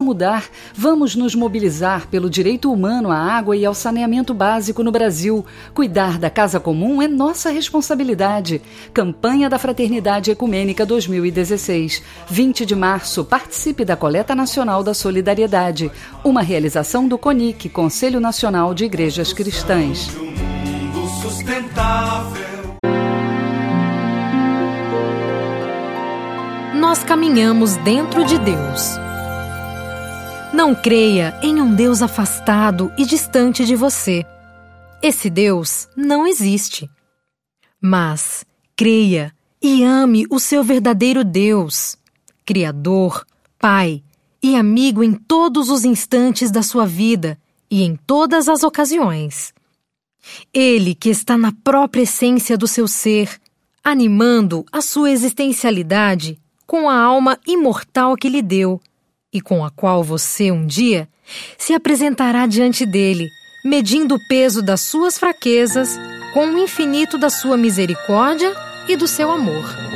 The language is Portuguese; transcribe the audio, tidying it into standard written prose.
mudar, vamos nos mobilizar pelo direito humano à água e ao saneamento básico no Brasil. Cuidar da casa comum é nossa responsabilidade. Campanha da Fraternidade Ecumênica 2016. 20 de março, participe da Coleta Nacional da Solidariedade. Uma realização do CONIC, Conselho Nacional de Igrejas Cristãs. Nós caminhamos dentro de Deus. Não creia em um Deus afastado e distante de você. Esse Deus não existe. Mas creia e ame o seu verdadeiro Deus, Criador, Pai e amigo em todos os instantes da sua vida e em todas as ocasiões. Ele que está na própria essência do seu ser, animando a sua existencialidade com a alma imortal que lhe deu e com a qual você, um dia, se apresentará diante dele, medindo o peso das suas fraquezas com o infinito da sua misericórdia e do seu amor.